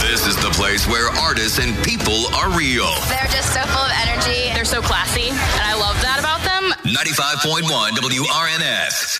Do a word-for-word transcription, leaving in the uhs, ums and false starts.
This is the place where artists and people are real. They're just so full of energy. They're so classy, and I love that about them. ninety-five point one W R N S.